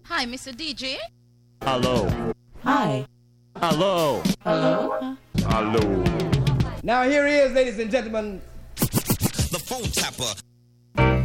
Hi, Mr. DJ. Hello. Hi. Hello. Hello. Hello. Now here he is, ladies and gentlemen. The phone tapper.